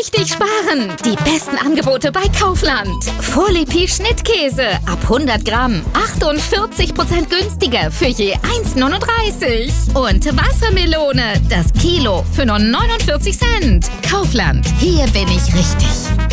richtig sparen. Die besten Angebote bei Kaufland. Vorlipi Schnittkäse ab 100 Gramm. 48% günstiger für je 1,39. Und Wassermelone, das Kilo für nur 49 Cent. Kaufland, hier bin ich richtig.